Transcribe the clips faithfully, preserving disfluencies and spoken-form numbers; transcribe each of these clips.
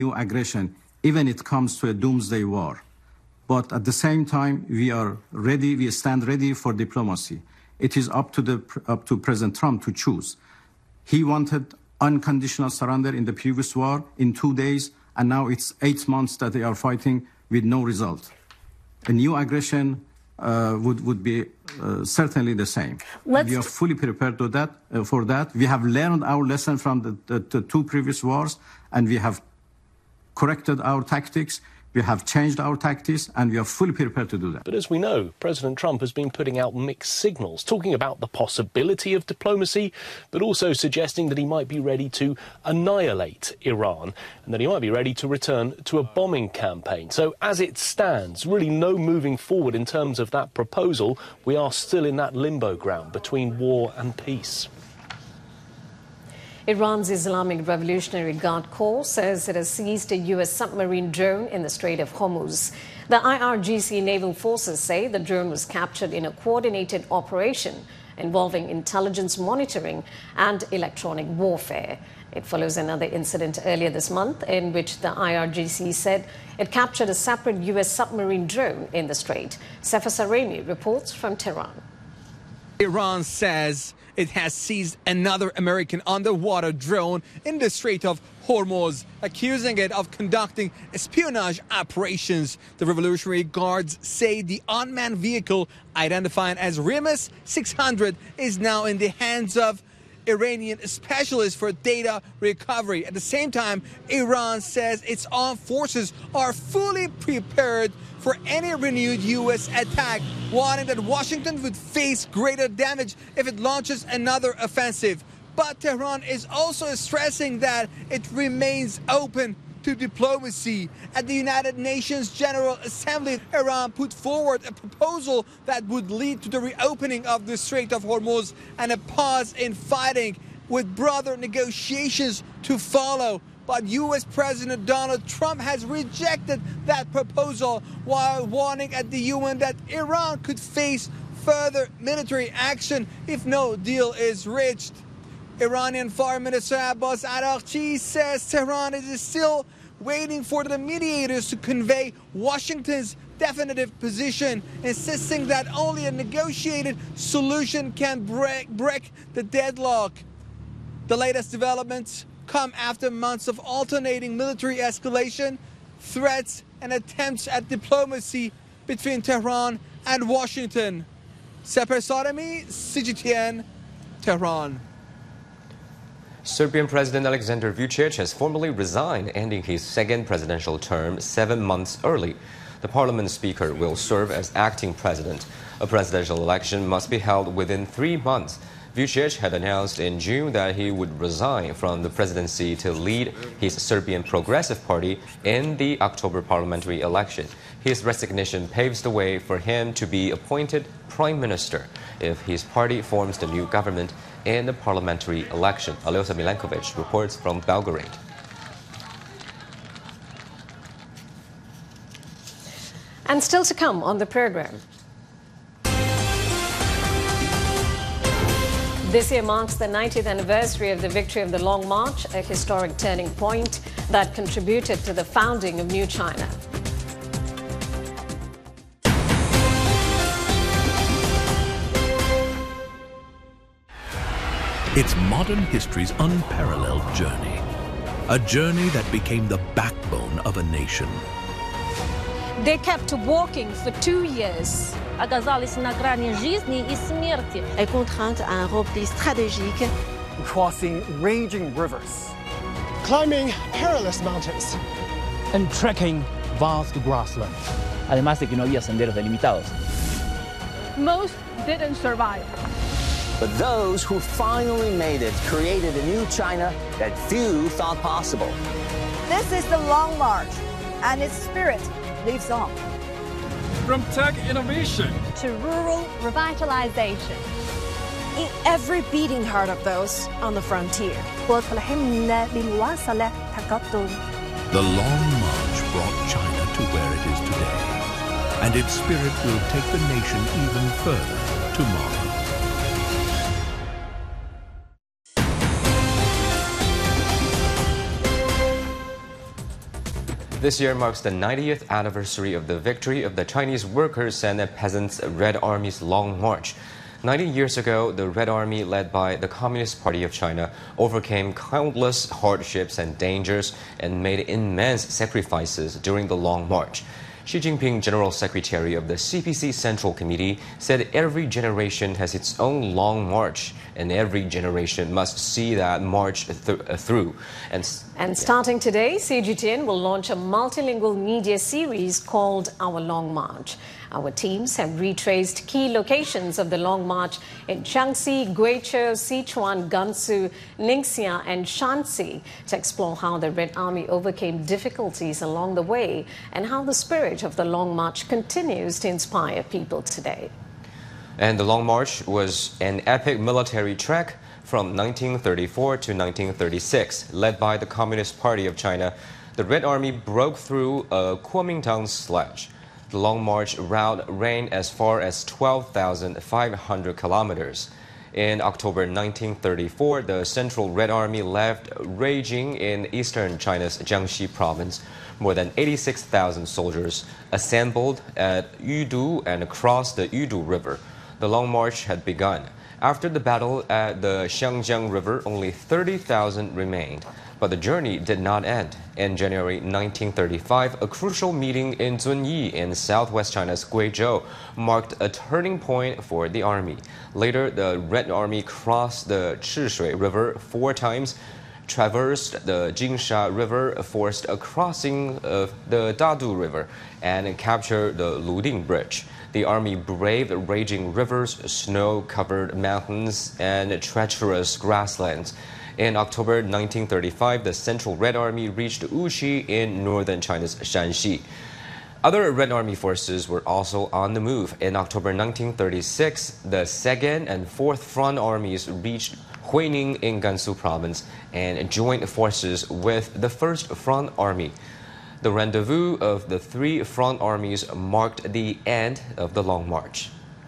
new aggression, even it comes to a doomsday war. But at the same time, we are ready, we stand ready for diplomacy. It is up to, the, up to President Trump to choose. He wanted unconditional surrender in the previous war in two days, and now it's eight months that they are fighting with no result. A new aggression uh, would, would be uh, certainly the same. Let's we are fully prepared to that, uh, for that. We have learned our lesson from the, the, the two previous wars, and we have corrected our tactics. We have changed our tactics, and we are fully prepared to do that. But as we know, President Trump has been putting out mixed signals, talking about the possibility of diplomacy, but also suggesting that he might be ready to annihilate Iran and that he might be ready to return to a bombing campaign. So as it stands, really no moving forward in terms of that proposal. We are still in that limbo ground between war and peace. Iran's Islamic Revolutionary Guard Corps says it has seized a U S submarine drone in the Strait of Hormuz. The I R G C naval forces say the drone was captured in a coordinated operation involving intelligence monitoring and electronic warfare. It follows another incident earlier this month in which the I R G C said it captured a separate U S submarine drone in the strait. Sefa Saremi reports from Tehran. Iran says it has seized another American underwater drone in the Strait of Hormuz, accusing it of conducting espionage operations. The Revolutionary Guards say the unmanned vehicle, identified as Rimas six hundred, is now in the hands of Iranian specialists for data recovery. At the same time, Iran says its armed forces are fully prepared for any renewed U S attack, warning that Washington would face greater damage if it launches another offensive. But Tehran is also stressing that it remains open to diplomacy. At the United Nations General Assembly, Iran put forward a proposal that would lead to the reopening of the Strait of Hormuz and a pause in fighting, with broader negotiations to follow. But U S President Donald Trump has rejected that proposal while warning at the U N that Iran could face further military action if no deal is reached. Iranian Foreign Minister Abbas Araghchi says Tehran is still waiting for the mediators to convey Washington's definitive position, insisting that only a negotiated solution can break, break the deadlock. The latest developments come after months of alternating military escalation, threats, and attempts at diplomacy between Tehran and Washington. Sefer Saremi, C G T N, Tehran. Serbian President Aleksandar Vučić has formally resigned, ending his second presidential term seven months early. The parliament speaker will serve as acting president. A presidential election must be held within three months. Vučić had announced in June that he would resign from the presidency to lead his Serbian Progressive Party in the October parliamentary election. His resignation paves the way for him to be appointed prime minister if his party forms the new government in the parliamentary election. Aljoša Milenković reports from Belgrade. And still to come on the program. This year marks the ninetieth anniversary of the victory of the Long March, a historic turning point that contributed to the founding of New China. It's modern history's unparalleled journey, a journey that became the backbone of a nation. They kept walking for two years. Оказались на грани жизни и смерти. Est contrainte à un repli stratégique. Crossing raging rivers. Climbing perilous mountains. And trekking vast grasslands. Además de que no había senderos delimitados. Most didn't survive. But those who finally made it created a new China that few thought possible. This is the Long March, and its spirit lives on. From tech innovation to rural revitalization. In every beating heart of those on the frontier. The Long March brought China to where it is today, and its spirit will take the nation even further tomorrow. This year marks the ninetieth anniversary of the victory of the Chinese workers and peasants' Red Army's Long March. ninety years ago, the Red Army, led by the Communist Party of China, overcame countless hardships and dangers and made immense sacrifices during the Long March. Xi Jinping, General Secretary of the C P C Central Committee, said every generation has its own long march, and every generation must see that march th through. And, and starting today, C G T N will launch a multilingual media series called Our Long March. Our teams have retraced key locations of the Long March in Jiangxi, Guizhou, Sichuan, Gansu, Ningxia and Shanxi to explore how the Red Army overcame difficulties along the way and how the spirit of the Long March continues to inspire people today. And the Long March was an epic military trek from nineteen thirty-four to nineteen thirty-six, led by the Communist Party of China. The Red Army broke through a Kuomintang sledge. The Long March route ran as far as twelve thousand five hundred kilometers. In October nineteen thirty-four, the Central Red Army left raging in eastern China's Jiangxi province. More than eighty-six thousand soldiers assembled at Yudu and crossed the Yudu River. The Long March had begun. After the battle at the Xiangjiang River, only thirty thousand remained. But the journey did not end. In January nineteen thirty-five, a crucial meeting in Zunyi in southwest China's Guizhou marked a turning point for the army. Later, the Red Army crossed the Chishui River four times, traversed the Jingsha River, forced a crossing of the Dadu River, and captured the Luding Bridge. The army braved raging rivers, snow-covered mountains, and treacherous grasslands. In October nineteen thirty-five, the Central Red Army reached Wuxi in northern China's Shanxi. Other Red Army forces were also on the move. In October nineteen thirty-six, the Second and Fourth Front Armies reached Huining in Gansu Province and joined forces with the First Front Army. The rendezvous of the three front armies marked the end of the Long March.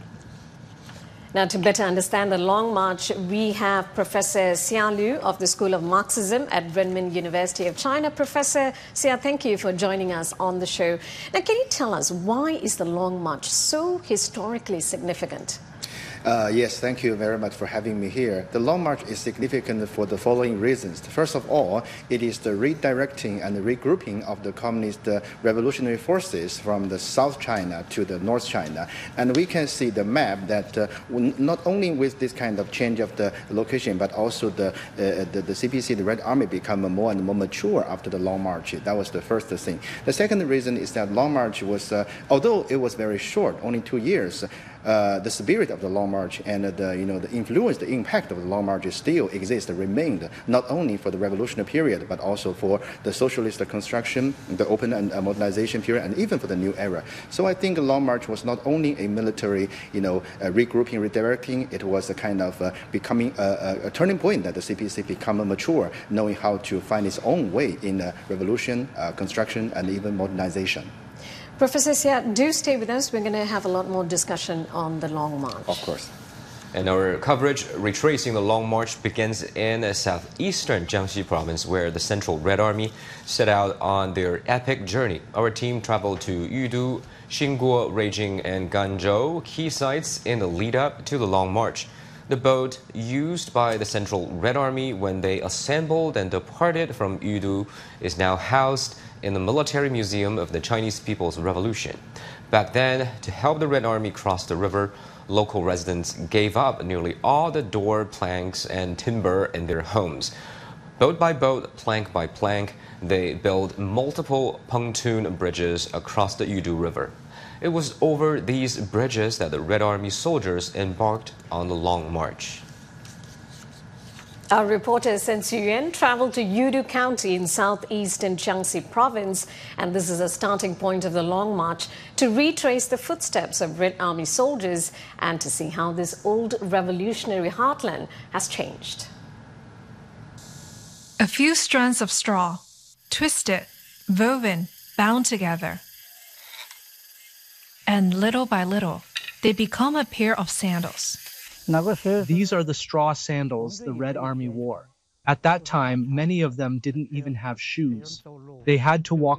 Now, to better understand the Long March, we have Professor Xia Liu of the School of Marxism at Renmin University of China. Professor Xia, thank you for joining us on the show. Now, can you tell us, why is the Long March so historically significant? Uh, yes, thank you very much for having me here. The Long March is significant for the following reasons. First of all, it is the redirecting and the regrouping of the communist uh, revolutionary forces from the South China to the North China. And we can see the map that uh, not only with this kind of change of the location, but also the, uh, the, the C P C, the Red Army, become more and more mature after the Long March. That was the first thing. The second reason is that Long March was, uh, although it was very short, only two years, Uh, the spirit of the Long March and uh, the you know the influence, the impact of the Long March still exists, remained not only for the revolutionary period but also for the socialist construction, the open and uh, modernization period, and even for the new era. So I think the Long March was not only a military you know uh, regrouping, redirecting. It was a kind of uh, becoming a, a, a turning point that the C P C become mature, knowing how to find its own way in uh, revolution, uh, construction, and even modernization. Professor Xia, do stay with us. We're going to have a lot more discussion on the Long March. Of course. And our coverage retracing the Long March begins in southeastern Jiangxi province, where the Central Red Army set out on their epic journey. Our team traveled to Yudu, Xinguo, Beijing, and Ganzhou, key sites in the lead-up to the Long March. The boat used by the Central Red Army when they assembled and departed from Yudu is now housed in the Military Museum of the Chinese People's Revolution. Back then, to help the Red Army cross the river, local residents gave up nearly all the door planks and timber in their homes. Boat by boat, plank by plank, they built multiple pontoon bridges across the Yudu River. It was over these bridges that the Red Army soldiers embarked on the Long March. Our reporter Sen Suyuan traveled to Yudu County in southeastern Jiangxi province, and this is a starting point of the Long March, to retrace the footsteps of Red Army soldiers and to see how this old revolutionary heartland has changed. A few strands of straw, twisted, woven, bound together. And little by little, they become a pair of sandals. These are the straw sandals the Red Army wore. At that time, many of them didn't even have shoes. They had to walk